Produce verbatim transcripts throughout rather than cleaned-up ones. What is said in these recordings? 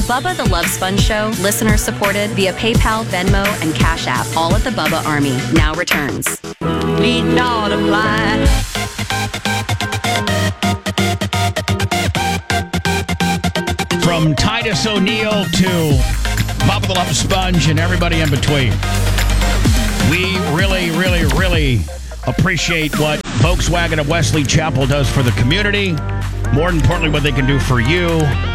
Bubba the Love Sponge Show, listener supported via PayPal, Venmo, and Cash App, all at the Bubba Army, now returns. We ought to fly. From Titus O'Neil to Bubba the Love Sponge and everybody in between. We really, really, really appreciate what Volkswagen of Wesley Chapel does for the community. More importantly, what they can do for you.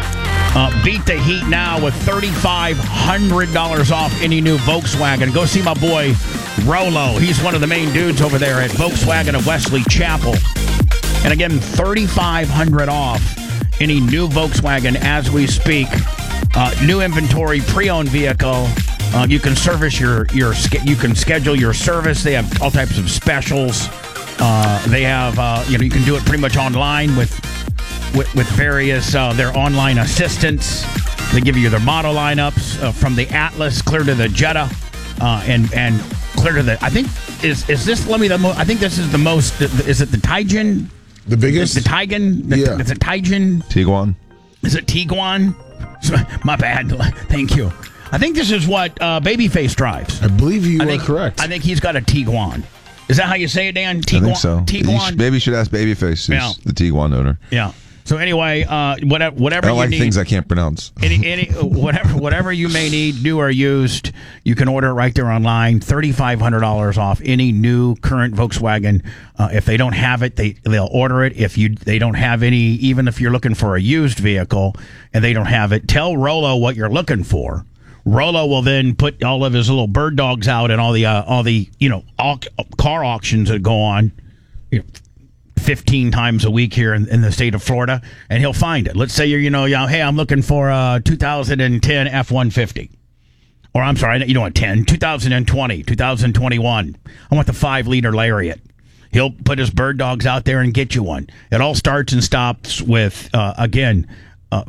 Uh, beat the heat now with three thousand five hundred dollars off any new Volkswagen. Go see my boy Rolo. He's one of the main dudes over there at Volkswagen of Wesley Chapel. And again, three thousand five hundred dollars off any new Volkswagen as we speak. Uh, new inventory, pre-owned vehicle. Uh, you can service your your you can schedule your service. They have all types of specials. Uh, they have uh, you know you can do it pretty much online with with, with various uh, their online assistants. They give you their model lineups uh, from the Atlas clear to the Jetta uh, and and clear to the. I think is is this let me the mo- I think this is the most. Is it the Tiguan? The biggest? The, the Tiguan? The, Yeah. Is it Tiguan? Tiguan. Is it Tiguan? My bad. Thank you. I think this is what uh, Babyface drives. I believe you I are think, correct. I think he's got a Tiguan. Is that how you say it, Dan? Tiguan? I think so. Tiguan? You should, maybe you should ask Babyface, who's Yeah. the Tiguan owner. Yeah. So anyway, uh, whatever, whatever I don't you like need, things I can't pronounce. any, any, whatever, whatever you may need, new or used, you can order it right there online. Three thousand five hundred dollars off any new current Volkswagen. Uh, if they don't have it, they they'll order it. If you they don't have any, even if you're looking for a used vehicle and they don't have it, tell Rolo what you're looking for. Rolo will then put all of his little bird dogs out and all the uh, all the you know au- car auctions that go on. You know, fifteen times a week here in, in the state of Florida, and he'll find it. Let's say you're, you know, you know, hey, I'm looking for a two thousand ten F one fifty. Or I'm sorry, you don't want ten, two thousand twenty, two thousand twenty-one. I want the five liter Lariat. He'll put his bird dogs out there and get you one. It all starts and stops with, uh, again, uh,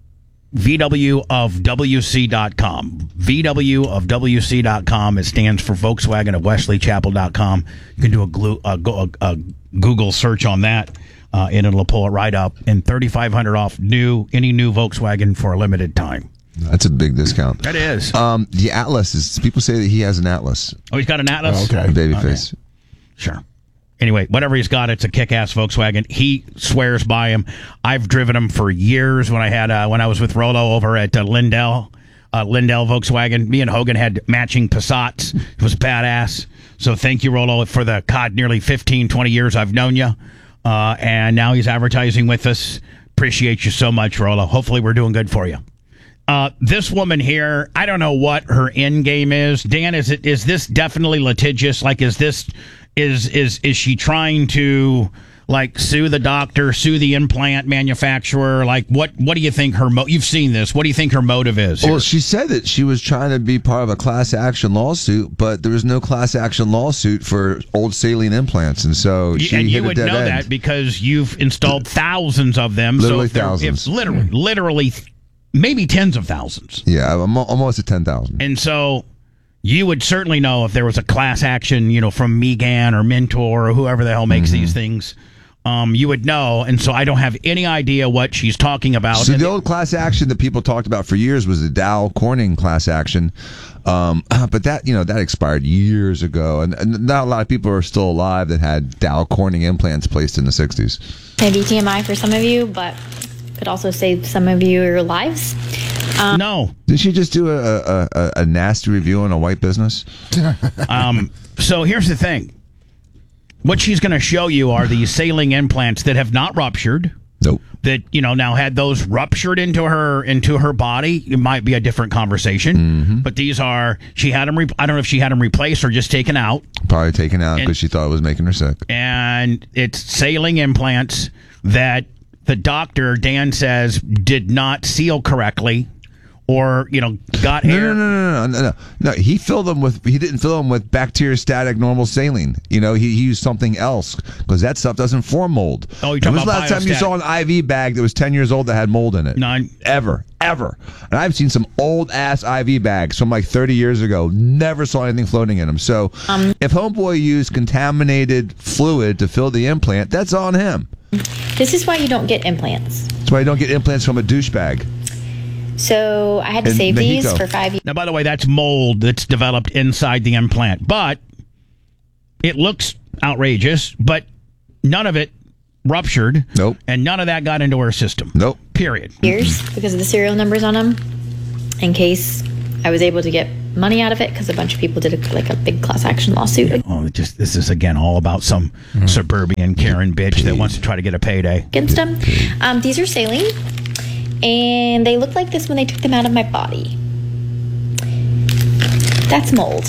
V W of W C dot com. V W of W C dot com. It stands for Volkswagen of Wesley Chapel dot com. You can do a, glu- a, a, a Google search on that, uh, and it'll pull it right up. And three thousand five hundred dollars off new any new Volkswagen for a limited time. That's a big discount. That is. Um, the Atlas is. People say that he has an Atlas. Oh, he's got an Atlas? Oh, okay. Babyface. Okay. Sure. Anyway, whatever he's got, it's a kick-ass Volkswagen. He swears by him. I've driven him for years. When I had uh, when I was with Rolo over at uh, Lindell, uh, Lindell Volkswagen, me and Hogan had matching Passats. It was badass. So thank you, Rolo, for the God, nearly fifteen, twenty years I've known you. Uh, and now he's advertising with us. Appreciate you so much, Rolo. Hopefully we're doing good for you. Uh, this woman here, I don't know what her end game is. Dan, is it is this definitely litigious? Like, is this is is is she trying to like sue the doctor, sue the implant manufacturer? Like, what what do you think her mo- you've seen this? What do you think her motive is here? Well, she said that she was trying to be part of a class action lawsuit, but there was no class action lawsuit for old saline implants, and so she and hit you a would dead know end. that because you've installed thousands of them. Literally so if they're- thousands. If literally, literally, maybe tens of thousands. Yeah, I'm almost at ten thousand. And so you would certainly know if there was a class action, you know, from Megan or Mentor or whoever the hell makes Mm-hmm. these things. Um, you would know. And so I don't have any idea what she's talking about. So And the old class action that people talked about for years was the Dow Corning class action, um, but that you know that expired years ago, and, and not a lot of people are still alive that had Dow Corning implants placed in the sixties. Maybe T M I for some of you, but could also save some of your lives. Um, no. Did she just do a, a, a, a nasty review on a white business? um, so here's the thing. What she's going to show you are these saline implants that have not ruptured. Nope. That, you know, now had those ruptured into her into her body, it might be a different conversation. Mm-hmm. But these are, she had them, re- I don't know if she had them replaced or just taken out. Probably taken out And- because she thought it was making her sick. And it's saline implants that the doctor, Dan says, did not seal correctly. Or, you know, got No, air. no, no, no, no, no, no. He filled them with. He didn't fill them with bacteriostatic normal saline. You know, he, he used something else because that stuff doesn't form mold. Oh, you're When talking was the about last time you biostatic. saw an I V bag that was ten years old that had mold in it? None. Ever, ever. And I've seen some old ass I V bags from like thirty years ago. Never saw anything floating in them. So, Um, if Homeboy used contaminated fluid to fill the implant, that's on him. This is why you don't get implants. That's why you don't get implants from a douchebag. So I had to In save these Mexico. for five years. Now, by the way, that's mold that's developed inside the implant, but it looks outrageous, but none of it ruptured. Nope. And none of that got into her system. Nope. Period. years because of the serial numbers on them, in case I was able to get money out of it, because a bunch of people did a, like a big class action lawsuit Oh, it just this is again all about some suburban Karen bitch that wants to try to get a payday. against them. Um, these are saline, and they looked like this when they took them out of my body. That's mold.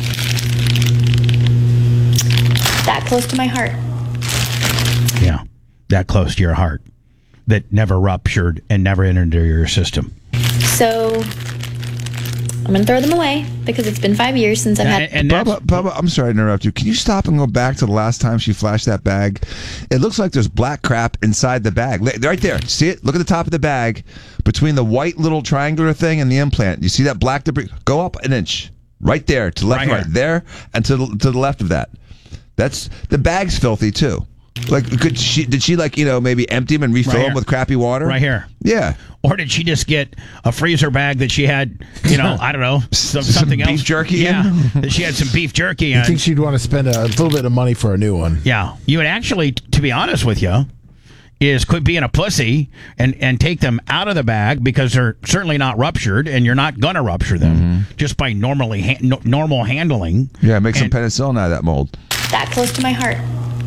That close to my heart. Yeah, that close to your heart, that never ruptured and never entered into your system. So I'm gonna throw them away because it's been five years since I've had. And, and that's, Bubba, Bubba, I'm sorry to interrupt you. Can you stop and go back to the last time she flashed that bag? It looks like there's black crap inside the bag. Li- Right there. See it? Look at the top of the bag. Between the white little triangular thing and the implant. You see that black debris? Go up an inch. Right there. To the left Right and right. here. There and to the, to the left of that. That's the bag's filthy too. Like, could she? Did she like you know maybe empty them and refill Right them here. with crappy water? right here. Yeah. Or did she just get a freezer bag that she had, you know, I don't know, some, Some something beef else? jerky Yeah, in? that she had some beef jerky in. I think she'd want to spend a little bit of money for a new one. Yeah, you would actually, to be honest with you, is quit being a pussy and, and take them out of the bag because they're certainly not ruptured, and you're not going to rupture them just by normally ha- no, normal handling. Yeah. Make some And- penicillin out of that mold. That close to my heart.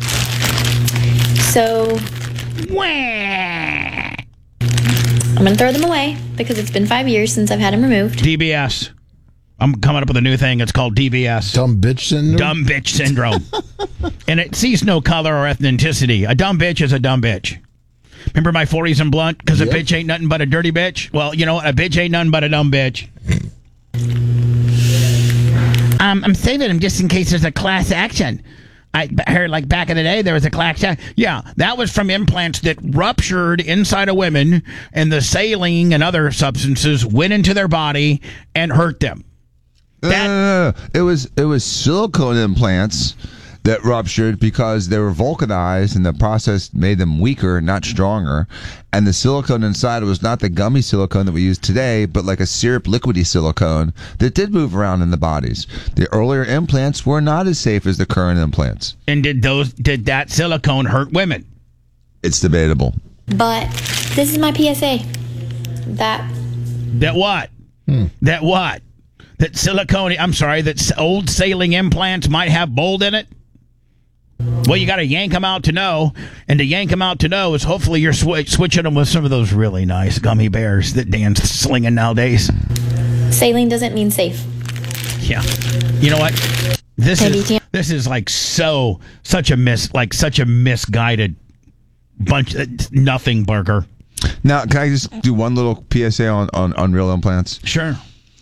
So I'm gonna throw them away because it's been five years since I've had them removed. D B S. I'm coming up with a new thing. It's called D B S. Dumb bitch syndrome. Dumb bitch syndrome. And it sees no color or ethnicity. A dumb bitch is a dumb bitch. Remember my forties and blunt? Because Yep. a bitch ain't nothing but a dirty bitch? Well, you know what? A bitch ain't nothing but a dumb bitch. Um, I'm saving them just in case there's a class action. I b- heard like back in the day there was a class action. Yeah, that was from implants that ruptured inside of women, and the saline and other substances went into their body and hurt them. No, no, no, no. It was it was silicone implants that ruptured because they were vulcanized, and the process made them weaker, not stronger. And the silicone inside was not the gummy silicone that we use today, but like a syrup liquidy silicone that did move around in the bodies. The earlier implants were not as safe as the current implants. And did those did that silicone hurt women? It's debatable. But this is my P S A. That That what? That what? That silicone, I'm sorry, that s- old saline implants might have mold in it? Well, you got to yank them out to know. And to yank them out to know is hopefully you're sw- switching them with some of those really nice gummy bears that Dan's slinging nowadays. saline doesn't mean safe. Yeah. You know what? This Maybe is you can't- this is like so such a mis like such a misguided bunch of nothing burger. Now, can I just do one little P S A on, on, on real implants? Sure.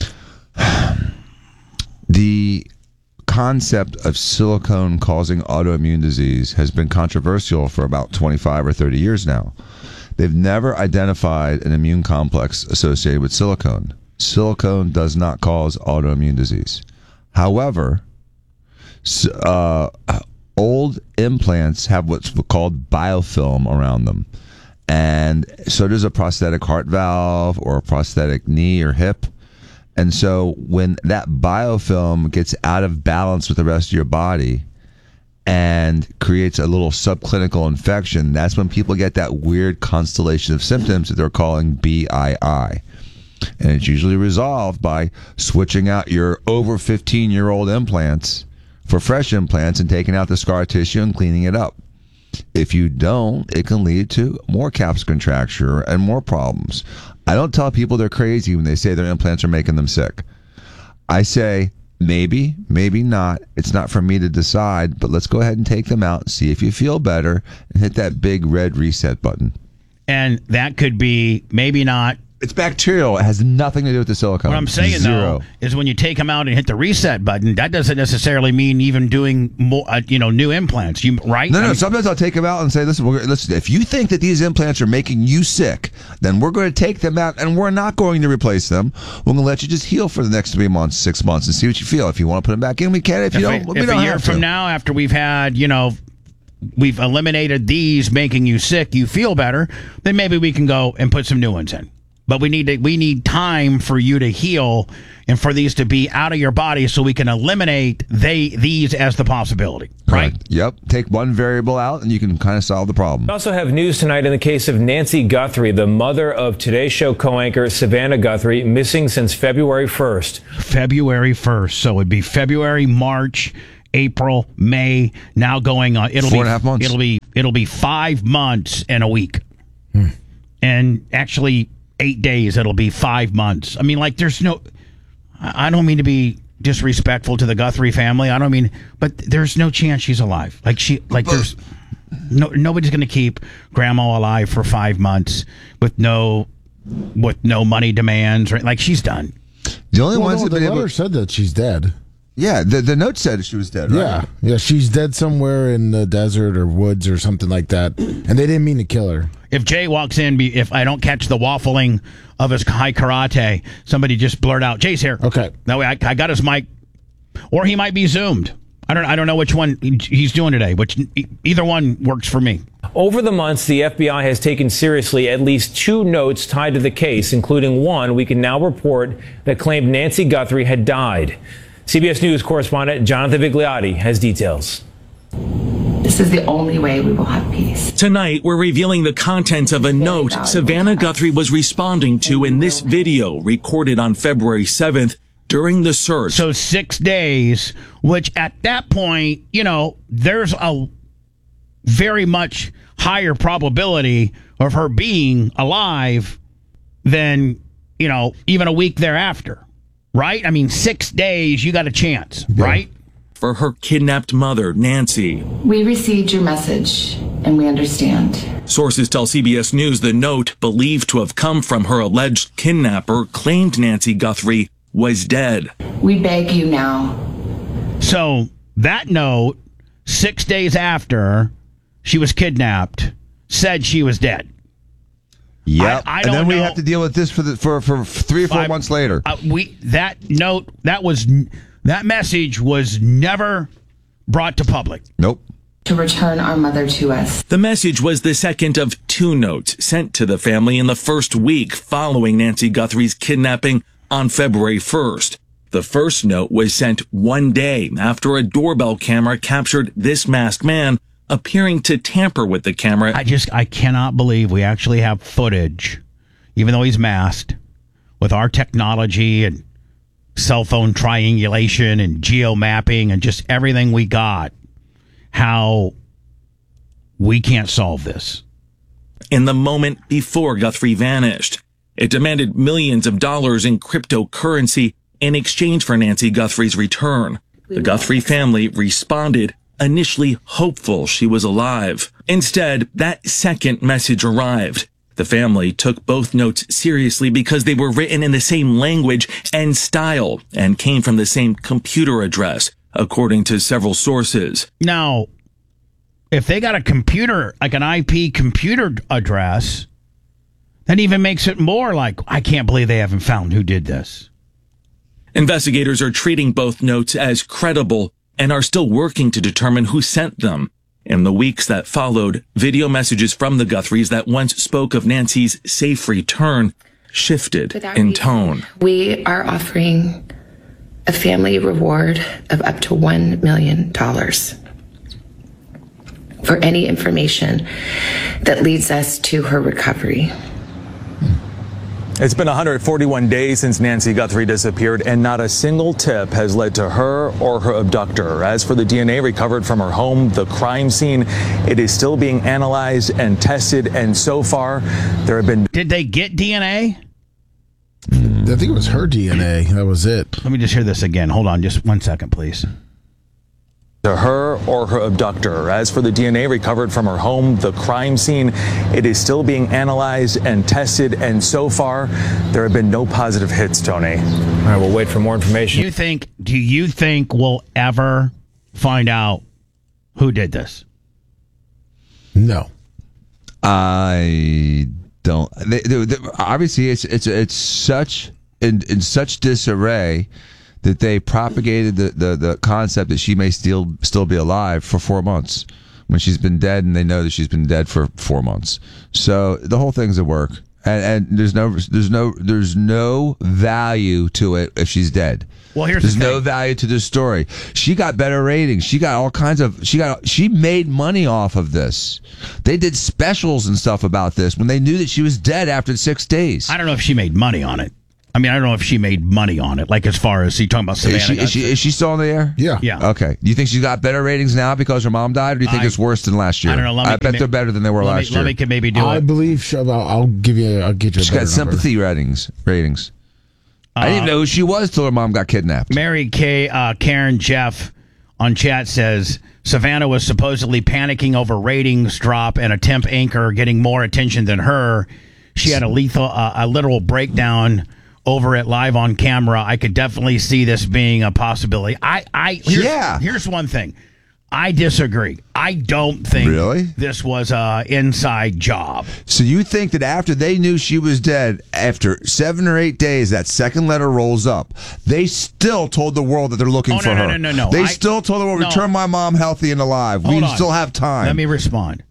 The concept of silicone causing autoimmune disease has been controversial for about twenty-five or thirty years now. They've never identified an immune complex associated with silicone. Silicone does not cause autoimmune disease. However, s- uh, old implants have what's called biofilm around them. And so does a prosthetic heart valve or a prosthetic knee or hip. And so when that biofilm gets out of balance with the rest of your body and creates a little subclinical infection, that's when people get that weird constellation of symptoms that they're calling B I I. And it's usually resolved by switching out your over fifteen-year-old implants for fresh implants and taking out the scar tissue and cleaning it up. If you don't, it can lead to more caps contracture and more problems. I don't tell people they're crazy when they say their implants are making them sick. I say, maybe, maybe not. It's not for me to decide, but let's go ahead and take them out, see if you feel better, and hit that big red reset button. And that could be maybe not. It's bacterial. It has nothing to do with the silicone. What I'm saying, Zero. though, is when you take them out and hit the reset button, that doesn't necessarily mean even doing more, uh, you know, new implants. You right? No, I no. mean, Sometimes I'll take them out and say, listen, we're, listen, if you think that these implants are making you sick, then we're going to take them out and we're not going to replace them. We're going to let you just heal for the next three months, six months and see what you feel. If you want to put them back in, we can. If you if, don't, a, we if don't a year have from to. now, after we've had, you know, we've eliminated these making you sick, you feel better, then maybe we can go and put some new ones in. but we need to, we need time for you to heal and for these to be out of your body so we can eliminate they these as the possibility. Right? Correct. Yep. Take one variable out and you can kind of solve the problem. We also have news tonight in the case of Nancy Guthrie, the mother of Today Show co-anchor Savannah Guthrie, missing since February first. February first. So it'd be February, March, April, May, now going on. It'll Four be, and a half months. It'll be, it'll be five months and a week. Hmm. And actually eight days, it'll be five months. I mean, like there's no, I don't mean to be disrespectful to the Guthrie family. I don't mean, but there's no chance she's alive. Like she, like there's no, nobody's going to keep grandma alive for five months with no, with no money demands. Right? Like she's done. The only Well, ones no, that the been able, letter said that she's dead. yeah, the the note said she was dead. Right? Yeah, yeah, she's dead somewhere in the desert or woods or something like that, and they didn't mean to kill her. If Jay walks in, be- if I don't catch the waffling of his high karate, somebody just blurt out, "Jay's here." Okay. That way, I, I got his mic, or he might be zoomed. I don't. I don't know which one he's doing today. Which either one works for me. Over the months, the F B I has taken seriously at least two notes tied to the case, including one we can now report that claimed Nancy Guthrie had died. C B S News correspondent Jonathan Vigliotti has details. This is the only way we will have peace. Tonight, we're revealing the contents of a note Savannah Guthrie was responding to in this video recorded on February seventh during the search. So six days, which at that point, you know, there's a very much higher probability of her being alive than, you know, even a week thereafter. Right? I mean, six days, you got a chance, Yeah. right? For her kidnapped mother, Nancy. We received your message, and we understand. Sources tell C B S News the note, believed to have come from her alleged kidnapper, claimed Nancy Guthrie was dead. We beg you now. So that note, six days after she was kidnapped, said she was dead. Yep. I- I and then don't we know. have to deal with this for the for, for three or four Five- months later. Uh, we that note that was that message was never brought to public. Nope. To return our mother to us. The message was the second of two notes sent to the family in the first week following Nancy Guthrie's kidnapping on February first. The first note was sent one day after a doorbell camera captured this masked man appearing to tamper with the camera. I just I cannot believe we actually have footage, even though he's masked, with our technology and cell phone triangulation and geo mapping and just everything we got, how we can't solve this. In the moment before Guthrie vanished, it demanded millions of dollars in cryptocurrency in exchange for Nancy Guthrie's return. The Guthrie family responded, initially hopeful she was alive. Instead, that second message arrived. The family took both notes seriously because they were written in the same language and style and came from the same computer address, according to several sources. Now, if they got a computer, like an I P computer address, that even makes it more like, I can't believe they haven't found who did this. Investigators are treating both notes as credible and are still working to determine who sent them. In the weeks that followed, video messages from the Guthries that once spoke of Nancy's safe return shifted Without in reason, tone. We are offering a family reward of up to one million dollars for any information that leads us to her recovery. It's been one hundred forty-one days since Nancy Guthrie disappeared, and not a single tip has led to her or her abductor. As for the D N A recovered from her home, the crime scene, it is still being analyzed and tested, and so far, there have been... Did they get D N A? I think it was her D N A. That was it. Let me just hear this again. Hold on just one second, please. to her or her abductor. As for the D N A recovered from her home, the crime scene, it is still being analyzed and tested, and so far, there have been no positive hits, Tony. All right, we'll wait for more information. Do you think, do you think we'll ever find out who did this? No. I don't. They, they, they, obviously, it's it's it's such in in such disarray that they propagated the, the, the concept that she may still still be alive for four months when she's been dead, and they know that she's been dead for four months. So the whole thing's at work, and, and there's no there's no there's no value to it if she's dead. Well, here's there's the no thing. value to this story. She got better ratings. She got all kinds of she got she made money off of this. They did specials and stuff about this when they knew that she was dead after six days. I don't know if she made money on it. I mean, I don't know if she made money on it. Like as far as you talking about Savannah. Is she, is she is she still on the air? Yeah. Yeah. Okay. Do you think she's got better ratings now because her mom died, or do you think I- it's worse than last year? I don't know. Let me- I bet they're better than they were let last me, year. Let me can maybe do I it. believe she, I'll, I'll give you. I'll get you. A She's better got sympathy ratings. Ratings. I didn't even know who she was till her mom got kidnapped. Mary Kay, uh, Karen Jeff on chat says Savannah was supposedly panicking over ratings drop and a temp anchor getting more attention than her. She had a lethal, uh, a literal breakdown over it live on camera. I could definitely see this being a possibility. I, I, here's, Yeah. Here's one thing. I disagree. I don't think Really? this was a inside job. So you think that after they knew she was dead, after seven or eight days, that second letter rolls up, they still told the world that they're looking Oh, for no, no, her? no, no, no. They I- still told the world, No. return my mom healthy and alive. Hold we on. still have time. Let me respond.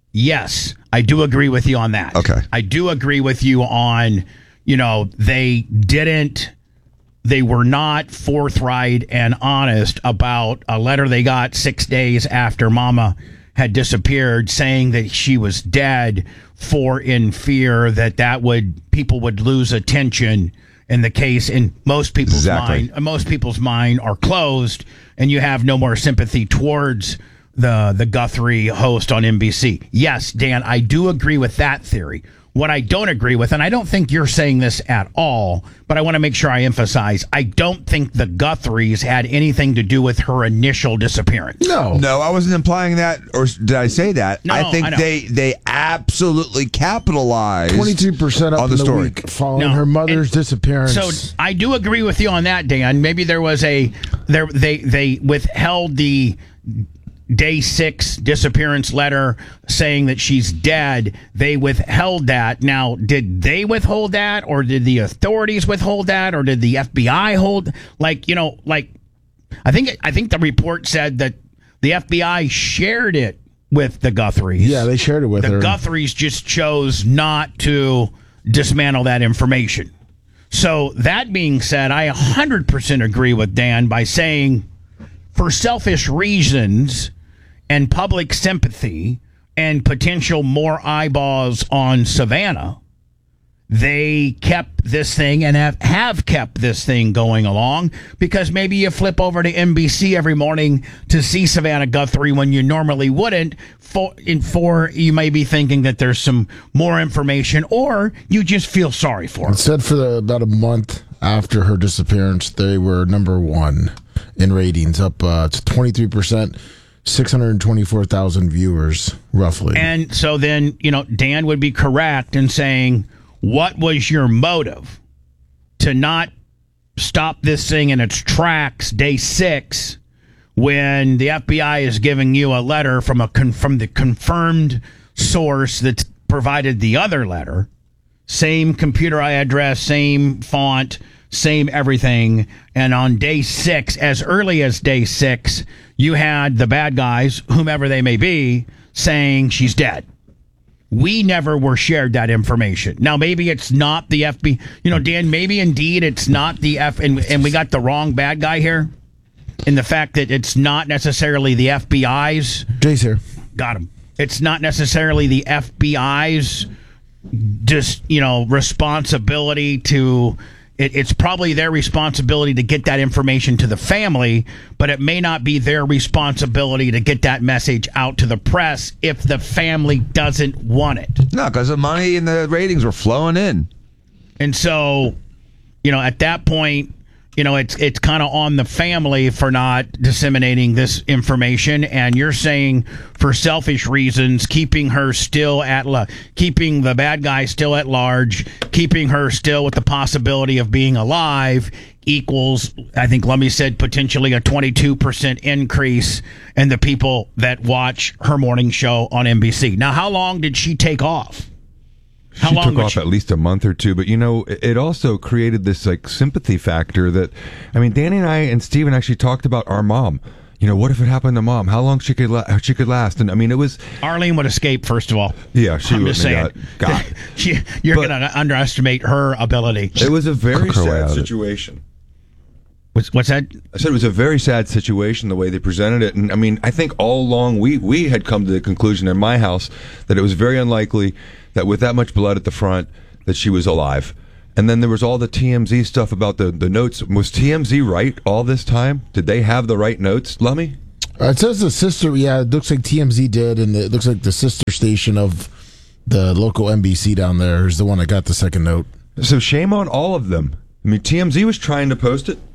Yes, I do agree with you on that. Okay. I do agree with you on, you know, they didn't, they were not forthright and honest about a letter they got six days after Mama had disappeared saying that she was dead for in fear that that would, people would lose attention in the case in most people's Exactly. mind. Most people's mind are closed and you have no more sympathy towards the the Guthrie host on N B C. Yes, Dan, I do agree with that theory. What I don't agree with, and I don't think you're saying this at all, but I want to make sure I emphasize, I don't think the Guthries had anything to do with her initial disappearance. No. No, I wasn't implying that, or did I say that? No, I think I know. they they absolutely capitalized Twenty-two percent up on in the the story. week following No, her mother's and disappearance. So I do agree with you on that, Dan. Maybe there was a there they they withheld the day six disappearance letter saying that she's dead. They withheld that. Now, did they withhold that, or did the authorities withhold that, or did the F B I hold? Like, you know, like I think I think the report said that the F B I shared it with the Guthries. yeah, they shared it with The her. Guthries just chose not to dismantle that information. So that being said, I one hundred percent agree with Dan by saying for selfish reasons and public sympathy and potential more eyeballs on Savannah, they kept this thing and have, have kept this thing going along because maybe you flip over to N B C every morning to see Savannah Guthrie when you normally wouldn't. For, in for you may be thinking that there's some more information, or you just feel sorry for her. It said for the, about a month after her disappearance, they were number one in ratings, up uh, to twenty-three percent, six hundred twenty-four thousand viewers, roughly. And so then, you know, Dan would be correct in saying, what was your motive to not stop this thing in its tracks day six when the F B I is giving you a letter from a con- from the confirmed source that provided the other letter, same computer address, same font, same everything, and on day six, as early as day six, you had the bad guys, whomever they may be, saying she's dead. We never were shared that information. Now, maybe it's not the F B I. You know, Dan, maybe indeed it's not the F, and, and we got the wrong bad guy here in the fact that it's not necessarily the F B I's. Jay's here. Got him. It's not necessarily the F B I's just, you know, responsibility to, it, it's probably their responsibility to get that information to the family, but it may not be their responsibility to get that message out to the press if the family doesn't want it. No, because the money and the ratings were flowing in. And so, you know, at that point, you know, it's it's kind of on the family for not disseminating this information. And you're saying for selfish reasons, keeping her still at, la- keeping the bad guy still at large, keeping her still with the possibility of being alive equals, I think Lummy said, potentially a twenty-two percent increase in the people that watch her morning show on N B C. Now, how long did she take off? How she long took was off she- at least a month or two, but you know, it it also created this like sympathy factor that, I mean, Danny and I and Steven actually talked about our mom. you know, what if it happened to mom? How long she could la- she could last? And I mean, it was Arlene would escape first of all. Yeah, she I'm wouldn't just saying. have got, got. she, you're going to underestimate her ability. It was a very Cook her way out sad of it. situation. What's, what's that? I said it was a very sad situation the way they presented it, and I mean, I think all along we we had come to the conclusion in my house that it was very unlikely that with that much blood at the front that she was alive. And then there was all the T M Z stuff about the, the notes. Was T M Z right all this time? Did they have the right notes, Lummy? Uh, it says the sister, yeah, it looks like T M Z did, and it looks like the sister station of the local N B C down there is the one that got the second note. So shame on all of them. I mean, T M Z was trying to post it.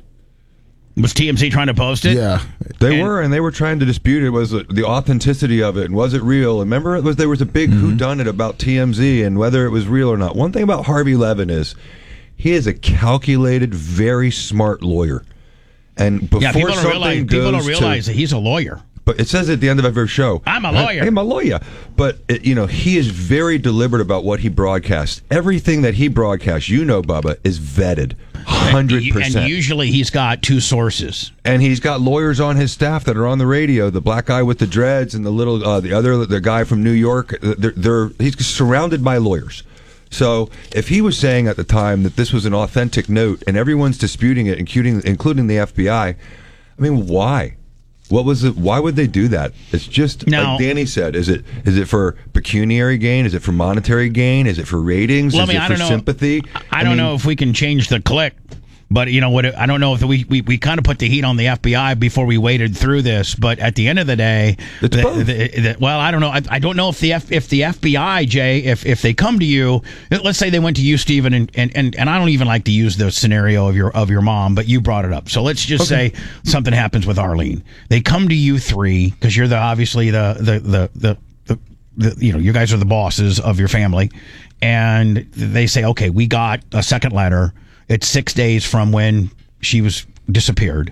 Was T M Z trying to post it? Yeah. They And- were, and they were trying to dispute it. Was it the authenticity of it, and was it real? And remember, it was there was a big Mm-hmm. whodunit about T M Z and whether it was real or not. One thing about Harvey Levin is he is a calculated, very smart lawyer. And before Yeah, people don't something realize, goes people don't realize to, that he's a lawyer. but it says at the end of every show, I'm a lawyer. I'm a lawyer. But, it, you know, he is very deliberate about what he broadcasts. Everything that he broadcasts, you know, Bubba, is vetted. one hundred percent. And usually he's got two sources. And he's got lawyers on his staff that are on the radio. The black guy with the dreads and the little, uh, the other, the guy from New York. They're, they're he's surrounded by lawyers. So if he was saying at the time that this was an authentic note and everyone's disputing it, including including the F B I, I mean, why? What was it? Why would they do that? It's just Now- like Danny said. Is it is it for pecuniary gain? Is it for monetary gain? Is it for ratings? Let is me- it I for don't know. sympathy? I, don't mean, know if we can change the click, but you know what? I don't know if we we, we kind of put the heat on the F B I before we waded through this. But at the end of the day, It's the- both. the- the- well, I don't know. I, I don't know if the F, if the F B I, Jay, if if they come to you, let's say they went to you, Stephen, and, and, and, and I don't even like to use the scenario of your of your mom, but you brought it up. So let's just Okay. say something happens with Arlene. They come to you three because you're the obviously the the the the. the The, you know, you guys are the bosses of your family, and they say, okay, we got a second letter. It's six days from when she was disappeared,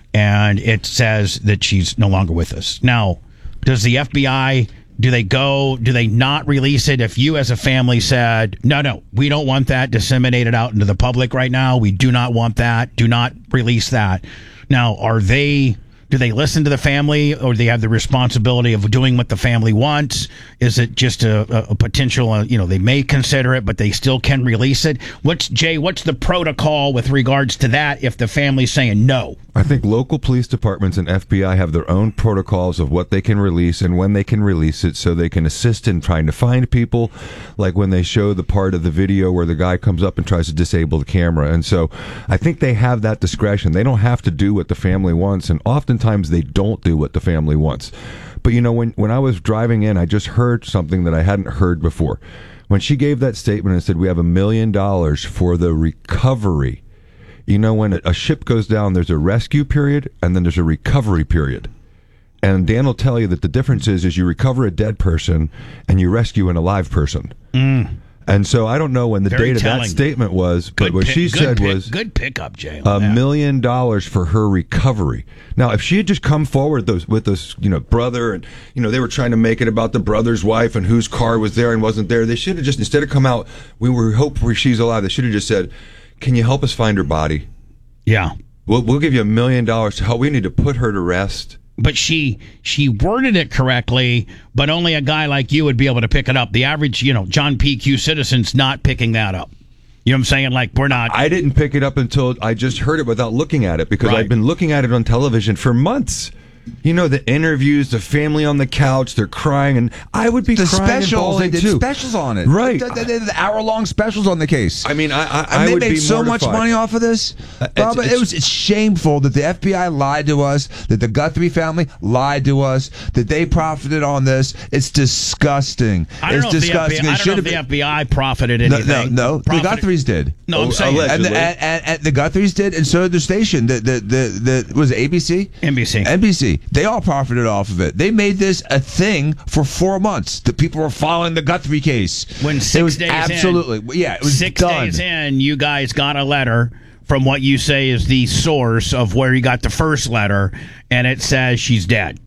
and it says that she's no longer with us. Now, does the F B I, do they go, do they not release it if you as a family said, no, no, we don't want that disseminated out into the public right now. We do not want that. Do not release that. Now, are they... Do they listen to the family, or do they have the responsibility of doing what the family wants? Is it just a, a, a potential, uh, you know, they may consider it, but they still can release it? What's, Jay, what's the protocol with regards to that if the family's saying no? I think local police departments and F B I have their own protocols of what they can release and when they can release it so they can assist in trying to find people, like when they show the part of the video where the guy comes up and tries to disable the camera. And so I think they have that discretion. They don't have to do what the family wants, and oftentimes they don't do what the family wants. But, you know, when, when I was driving in, I just heard something that I hadn't heard before. When she gave that statement and said, we have a million dollars for the recovery. You know, when a ship goes down, there's a rescue period and then there's a recovery period. And Dan will tell you that the difference is, is you recover a dead person and you rescue an alive person. Mm. And so I don't know when the Very date of telling. that statement was, but Good what pick- she good said pick- was good pickup, Jay. a on that. million dollars for her recovery. Now, if she had just come forward those with this, you know, brother, and you know they were trying to make it about the brother's wife and whose car was there and wasn't there, they should have just, instead of come out, we were hope she's alive. They should have just said, "Can you help us find her body? Yeah. We'll, we'll give you a million dollars to help. We need to put her to rest." But she she worded it correctly, but only a guy like you would be able to pick it up. The average, you know, John P. Q. citizen's not picking that up. You know what I'm saying? Like, we're not. I didn't pick it up until I just heard it without looking at it, because Right. I've been looking at it on television for months. You know, the interviews, the family on the couch, they're crying, and I would be The crying and specials, they bawling did too. specials on it. Right. They, they, they did the hour-long specials on the case. I mean, I, I, And I they would made be so much mortified. money off of this. Uh, Bob, it's- it was it's shameful that the F B I lied to us, that the Guthrie family lied to us, that they profited on this. It's disgusting. I don't it's know if the F B I, disgusting. I It don't should know if have the been. F B I profited No, anything. no, no. The Profited- Guthries did. No, I'm Oh, saying allegedly. And the, and, and, and the Guthries did, and so did the station. The the the, the was it A B C? N B C. N B C. They all profited off of it. They made this a thing for four months. The people were following the Guthrie case. When six it was days absolutely in, yeah. It was six done. days in, you guys got a letter from what you say is the source of where you got the first letter, and it says she's dead.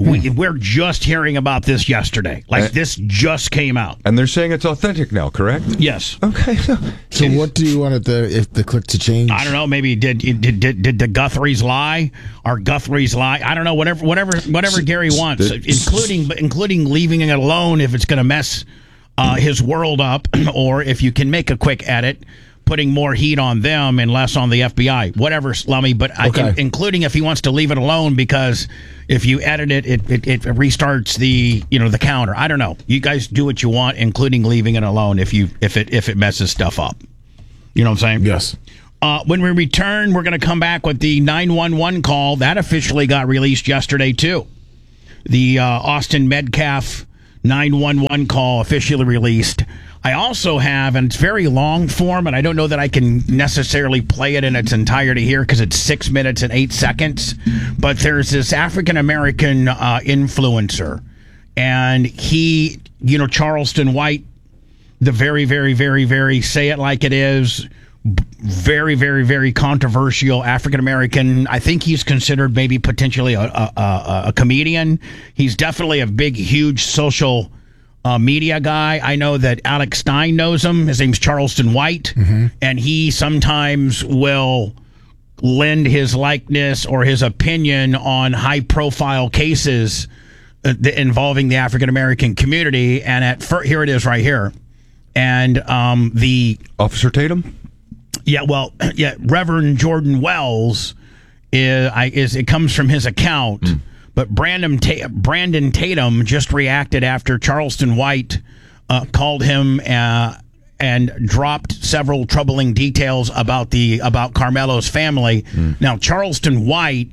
We, we're just hearing about this yesterday. Like, Uh, this just came out. And they're saying it's authentic now, correct? Yes. Okay. So what do you want it to, if the click to change? I don't know. Maybe did did did, did the Guthries lie? Or Guthries lie? I don't know. Whatever whatever whatever Gary wants, including including leaving it alone if it's going to mess uh, his world up, or if you can make a quick edit, putting more heat on them and less on the F B I. Whatever, Slummy. But I Okay. can, including if he wants to leave it alone, because if you edit it, it, it, it restarts the you know the counter. I don't know. You guys do what you want, including leaving it alone if you if it if it messes stuff up. You know what I'm saying? Yes. Uh, when we return, we're going to come back with the nine one one call. That officially got released yesterday, too. The uh, Austin Metcalf nine one one call officially released. I also have, and it's very long form, and I don't know that I can necessarily play it in its entirety here because it's six minutes and eight seconds. But there's this African-American uh, influencer, and he, you know, Charleston White, the very, very, very, very say it like it is, very, very, very controversial African-American. I think he's considered maybe potentially a, a, a, a comedian. He's definitely a big, huge social uh, media guy. I know that Alex Stein knows him. His name's Charleston White, mm-hmm. and he sometimes will lend his likeness or his opinion on high-profile cases uh, involving the African-American community. And at fir- here it is right here. And um, the... Officer Tatum? Yeah, well, yeah, Reverend Jordan Wells is, I, is it comes from his account, mm. but Brandon Ta- Brandon Tatum just reacted after Charleston White uh, called him uh, and dropped several troubling details about the about Carmelo's family. Mm. Now, Charleston White,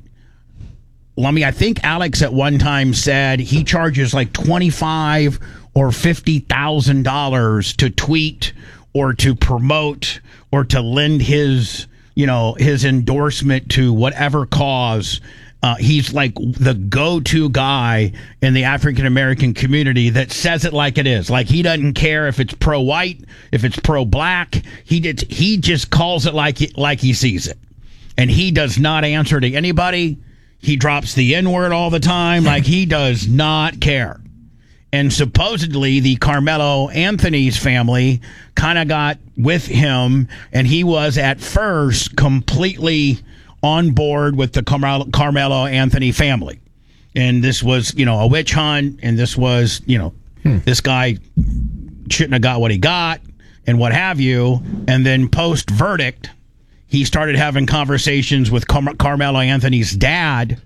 let me, I think Alex at one time said he charges like twenty-five or fifty thousand dollars to tweet or to promote or to lend his, you know, his endorsement to whatever cause. Uh, he's like the go-to guy in the African-American community that says it like it is. Like, he doesn't care if it's pro-white, if it's pro-black. He did, he just calls it like he, like he sees it. And he does not answer to anybody. He drops the N-word all the time. Like, he does not care. And supposedly the Carmelo Anthony's family kind of got with him, and he was at first completely on board with the Carmelo, Carmelo Anthony family. And this was, you know, a witch hunt, and this was, you know, hmm. this guy shouldn't have got what he got, and what have you. And then post-verdict, he started having conversations with Car- Carmelo Anthony's dad,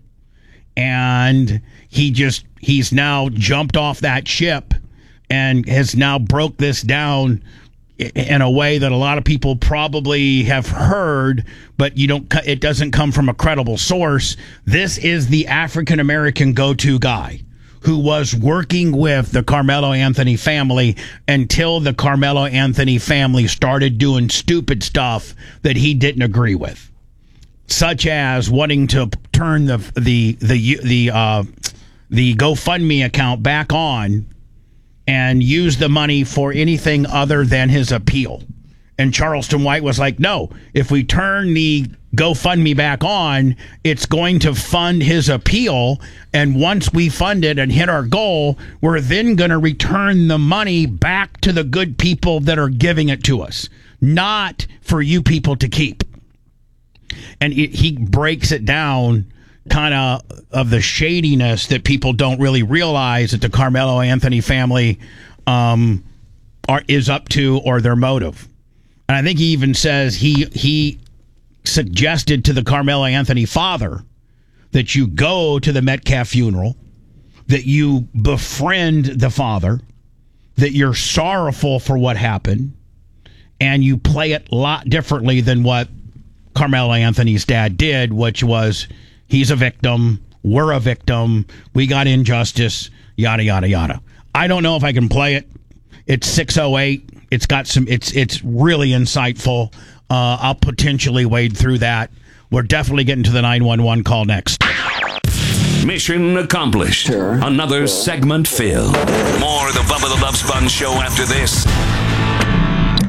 and he just, he's now jumped off that ship and has now broke this down in a way that a lot of people probably have heard, but you don't, it doesn't come from a credible source. This is the African-American go-to guy who was working with the Carmelo Anthony family until the Carmelo Anthony family started doing stupid stuff that he didn't agree with, such as wanting to turn the the the the uh, the GoFundMe account back on and use the money for anything other than his appeal. And Charleston White was like, no, if we turn the GoFundMe back on, it's going to fund his appeal. And once we fund it and hit our goal, we're then going to return the money back to the good people that are giving it to us, not for you people to keep. And it, he breaks it down kind of of the shadiness that people don't really realize that the Carmelo Anthony family um, are is up to, or their motive. And I think he even says he he suggested to the Carmelo Anthony father that you go to the Metcalf funeral, that you befriend the father, that you're sorrowful for what happened, and you play it a lot differently than what Carmelo Anthony's dad did, which was, he's a victim, we're a victim, we got injustice, yada, yada, yada. I don't know if I can play it. It's six oh eight. It's got some, it's it's really insightful. Uh, I'll potentially wade through that. We're definitely getting to the nine one one call next. Mission accomplished. Sure. Another sure. segment filled. More of the Bubba the Love Sponge show after this.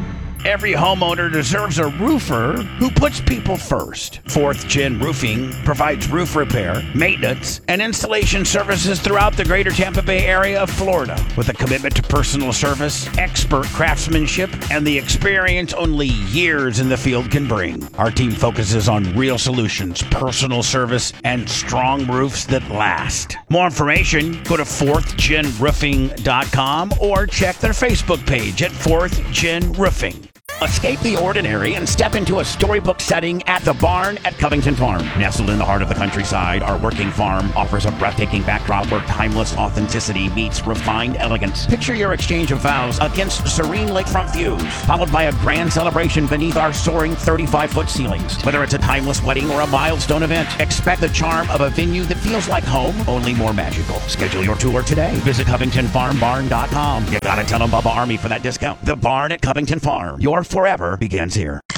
Every homeowner deserves a roofer who puts people first. Fourth Gen Roofing provides roof repair, maintenance, and installation services throughout the greater Tampa Bay area of Florida with a commitment to personal service, expert craftsmanship, and the experience only years in the field can bring. Our team focuses on real solutions, personal service, and strong roofs that last. More information, go to fourth gen roofing dot com or check their Facebook page at fourth gen roofing. Escape the ordinary and step into a storybook setting at the Barn at Covington Farm. Nestled in the heart of the countryside, our working farm offers a breathtaking backdrop where timeless authenticity meets refined elegance. Picture your exchange of vows against serene lakefront views, followed by a grand celebration beneath our soaring thirty-five foot ceilings. Whether it's a timeless wedding or a milestone event, expect the charm of a venue that feels like home, only more magical. Schedule your tour today. Visit Covington Farm Barn dot com. You gotta tell them Bubba Army for that discount. The Barn at Covington Farm. Your forever begins here.